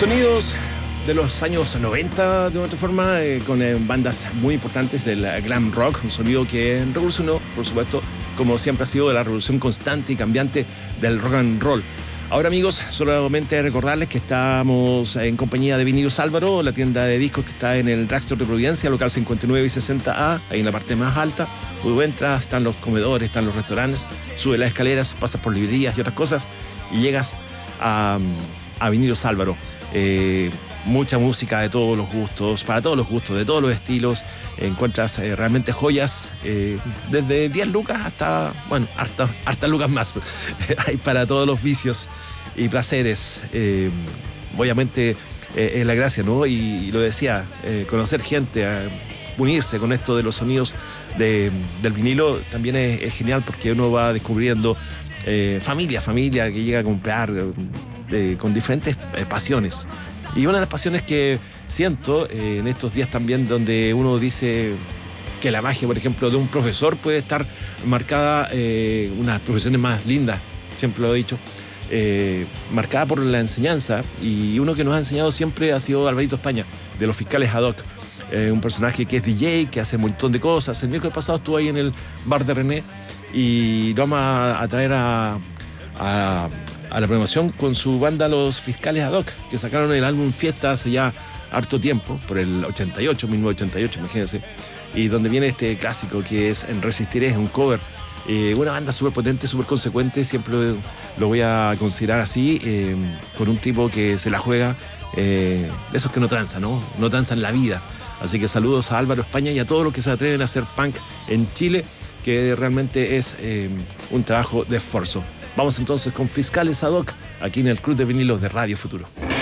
Sonidos de los años 90, de otra forma, con bandas muy importantes del glam rock, un sonido que revolucionó, por supuesto, como siempre ha sido, de la revolución constante y cambiante del rock and roll. Ahora, amigos, solamente recordarles que estamos en compañía de Vinilos Álvaro, la tienda de discos que está en el Drugstore de Providencia, local 59 y 60A, ahí en la parte más alta. Luego entras, están los comedores, están los restaurantes, subes las escaleras, pasas por librerías y otras cosas y llegas a Vinilos Álvaro. Mucha música de todos los gustos, para todos los gustos, de todos los estilos. Encuentras realmente joyas desde 10 lucas hasta, bueno, harta lucas más. Hay para todos los vicios y placeres. Obviamente es la gracia, ¿no? Y lo decía, conocer gente, unirse con esto de los sonidos del vinilo también es genial, porque uno va descubriendo familia que llega a comprar con diferentes pasiones. Y una de las pasiones que siento en estos días también, donde uno dice que la magia, por ejemplo, de un profesor puede estar marcada, una de las profesiones más lindas, siempre lo he dicho, marcada por la enseñanza, y uno que nos ha enseñado siempre ha sido Alvarito España, de los Fiscales Ad Hoc. Un personaje que es DJ, que hace un montón de cosas. El miércoles pasado estuvo ahí en el bar de René y lo vamos a traer a la programación con su banda Los Fiscales Ad Hoc, que sacaron el álbum Fiesta hace ya harto tiempo, por el 1988, imagínense, y donde viene este clásico que es En Resistiré, es un cover. Una banda súper potente, súper consecuente, siempre lo voy a considerar así, con un tipo que se la juega, de esos que no transan, no transan la vida. Así que saludos a Álvaro España y a todos los que se atreven a hacer punk en Chile, que realmente es un trabajo de esfuerzo. Vamos entonces con Fiscales Ad Hoc, aquí en el Club de Vinilos de Radio Futuro.